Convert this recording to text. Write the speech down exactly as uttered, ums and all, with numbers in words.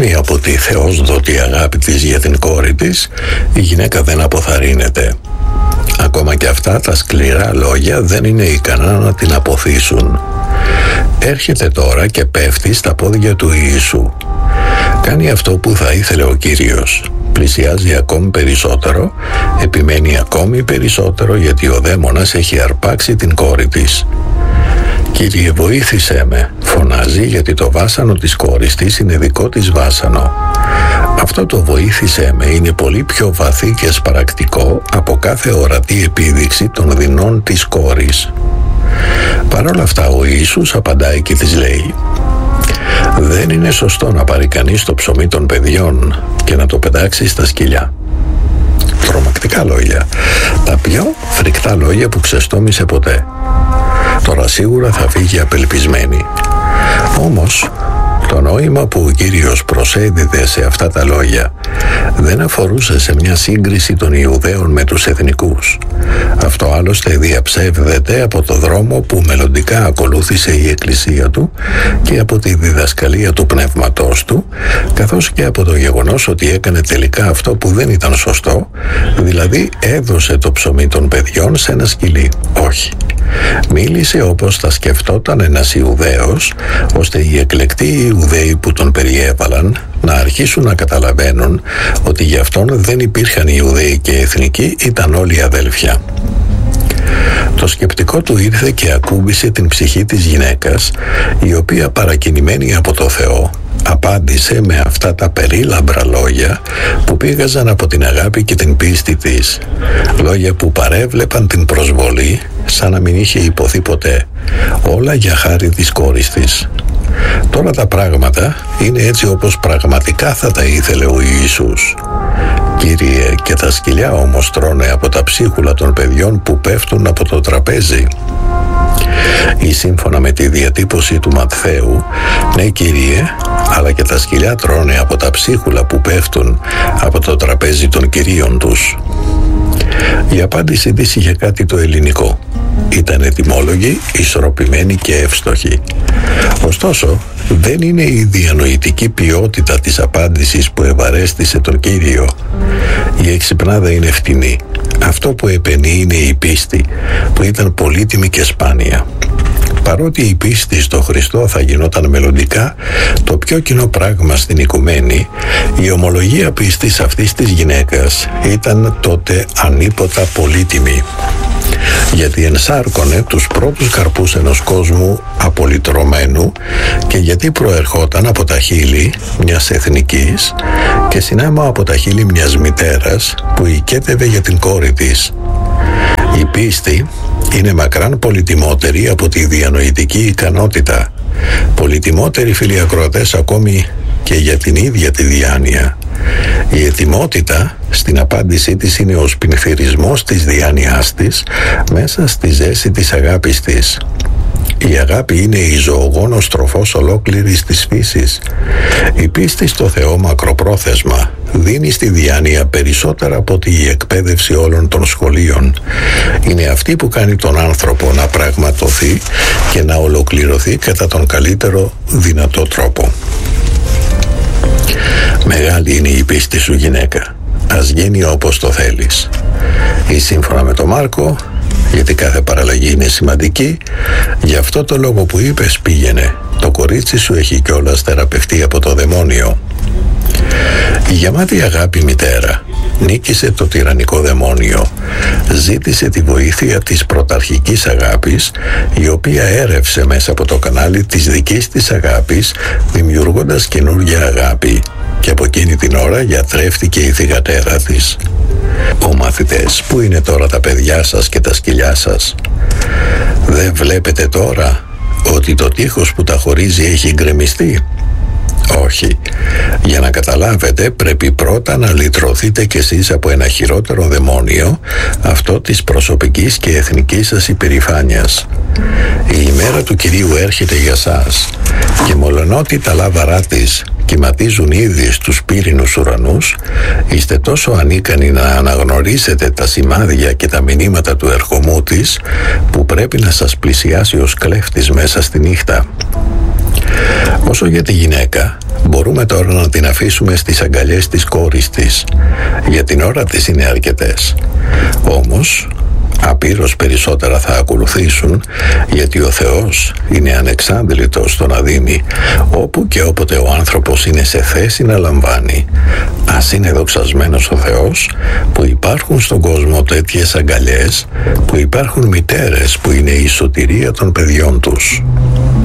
Απορριμμένη από τη θεόσδοτη αγάπη της για την κόρη της, η γυναίκα δεν αποθαρρύνεται. Ακόμα και αυτά τα σκληρά λόγια δεν είναι ικανά να την αποθήσουν. Έρχεται τώρα και πέφτει στα πόδια του Ιησού. Κάνει αυτό που θα ήθελε ο Κύριος. Πλησιάζει ακόμη περισσότερο, επιμένει ακόμη περισσότερο, γιατί ο δαίμονας έχει αρπάξει την κόρη της. «Κύριε, βοήθησέ με», φωνάζει, γιατί το βάσανο της κόρης της είναι δικό της βάσανο. Αυτό το «βοήθησέ με» είναι πολύ πιο βαθύ και σπαρακτικό από κάθε ορατή επίδειξη των δεινών της κόρης. Παρ' όλα αυτά ο Ιησούς απαντάει και της λέει: «Δεν είναι σωστό να πάρει κανείς το ψωμί των παιδιών και να το πετάξει στα σκυλιά». Τρομακτικά λόγια. Τα πιο φρικτά λόγια που ξεστόμησε ποτέ. Τώρα σίγουρα θα φύγει απελπισμένη. Όμως το νόημα που ο Κύριος προσέδιδε σε αυτά τα λόγια δεν αφορούσε σε μια σύγκριση των Ιουδαίων με τους εθνικούς. Αυτό άλλωστε διαψεύδεται από το δρόμο που μελλοντικά ακολούθησε η Εκκλησία του και από τη διδασκαλία του πνεύματός του, καθώς και από το γεγονός ότι έκανε τελικά αυτό που δεν ήταν σωστό, δηλαδή έδωσε το ψωμί των παιδιών σε ένα σκυλί. Όχι. Μίλησε όπως θα σκεφτόταν ένας Ιουδαίος, ώστε οι εκλεκτοί Ιουδαίοι που τον περιέβαλαν να αρχίσουν να καταλαβαίνουν ότι γι' αυτόν δεν υπήρχαν Ιουδαίοι και εθνικοί, ήταν όλοι αδέλφια. Το σκεπτικό του ήρθε και ακούμπησε την ψυχή της γυναίκας, η οποία, παρακινημένη από το Θεό, απάντησε με αυτά τα περίλαμπρα λόγια που πήγαζαν από την αγάπη και την πίστη της. Λόγια που παρέβλεπαν την προσβολή σαν να μην είχε υποθεί ποτέ. Όλα για χάρη της κόρης της. Τώρα τα πράγματα είναι έτσι όπως πραγματικά θα τα ήθελε ο Ιησούς. «Κύριε, και τα σκυλιά όμως τρώνε από τα ψίχουλα των παιδιών που πέφτουν από το τραπέζι». Ή σύμφωνα με τη διατύπωση του Ματθαίου, «Ναι, Κύριε, αλλά και τα σκυλιά τρώνε από τα ψίχουλα που πέφτουν από το τραπέζι των κυρίων τους». Η απάντηση της είχε κάτι το ελληνικό. Ήταν ετυμόλογη, ισορροπημένη και εύστοχη. Ωστόσο, δεν είναι η διανοητική ποιότητα της απάντησης που ευαρέστησε τον Κύριο. Η εξυπνάδα είναι φτηνή. Αυτό που επενεί είναι η πίστη, που ήταν πολύτιμη και σπάνια. Παρότι η πίστη στο Χριστό θα γινόταν μελλοντικά το πιο κοινό πράγμα στην οικουμένη, η ομολογία πίστης αυτής της γυναίκας ήταν τότε ανίποτα πολύτιμη, γιατί ενσάρκωνε τους πρώτους καρπούς ενός κόσμου απολυτρωμένου και γιατί προερχόταν από τα χείλη μιας εθνικής και συνάμα από τα χείλη μιας μητέρας που οικέτευε για την κόρη της. Η πίστη είναι μακράν πολυτιμότερη από τη διανοητική ικανότητα, πολυτιμότερη, φίλοι ακροατές, ακόμη και για την ίδια τη διάνοια. Η ετοιμότητα στην απάντησή της είναι ο σπινθυρισμός της διάνοιάς της μέσα στη ζέση της αγάπης της. Η αγάπη είναι η ζωογόνος τροφός ολόκληρης της φύσης. Η πίστη στο Θεό μακροπρόθεσμα δίνει στη διάνοια περισσότερα από ότι η εκπαίδευση όλων των σχολείων. Είναι αυτή που κάνει τον άνθρωπο να πραγματοθεί και να ολοκληρωθεί κατά τον καλύτερο δυνατό τρόπο. Μεγάλη είναι η πίστη σου, γυναίκα. Ας γίνει όπως το θέλεις. Ή σύμφωνα με τον Μάρκο, γιατί κάθε παραλλαγή είναι σημαντική, γι' αυτό το λόγο που είπες πήγαινε. Το κορίτσι σου έχει κιόλας θεραπευτεί από το δαιμόνιο. Η γεμάτη αγάπη μητέρα νίκησε το τυραννικό δαιμόνιο. Ζήτησε τη βοήθεια της πρωταρχικής αγάπης, η οποία έρευσε μέσα από το κανάλι της δικής της αγάπης, δημιουργώντας καινούργια αγάπη, και από εκείνη την ώρα γιατρεύτηκε η θυγατέρα της. «Ω μαθητές, πού είναι τώρα τα παιδιά σας και τα σκυλιά σας? Δεν βλέπετε τώρα ότι το τείχος που τα χωρίζει έχει γκρεμιστεί? Όχι. Για να καταλάβετε πρέπει πρώτα να λυτρωθείτε κι εσείς από ένα χειρότερο δαιμόνιο, αυτό της προσωπικής και εθνικής σας υπερηφάνειας. Η ημέρα του Κυρίου έρχεται για σας και μολονότι τα λάβαρά της κυματίζουν ήδη στους πύρινους ουρανούς, είστε τόσο ανίκανοι να αναγνωρίσετε τα σημάδια και τα μηνύματα του ερχομού της, που πρέπει να σας πλησιάσει ως κλέφτης μέσα στη νύχτα. Ως Όσο για τη γυναίκα, μπορούμε τώρα να την αφήσουμε στις αγκαλιές της κόρης της. Για την ώρα της είναι αρκετές. Όμως, απείρως περισσότερα θα ακολουθήσουν, γιατί ο Θεός είναι ανεξάντλητος στο να δίνει όπου και όποτε ο άνθρωπος είναι σε θέση να λαμβάνει. Ας είναι δοξασμένος ο Θεός που υπάρχουν στον κόσμο τέτοιες αγκαλιές, που υπάρχουν μητέρες που είναι η σωτηρία των παιδιών τους.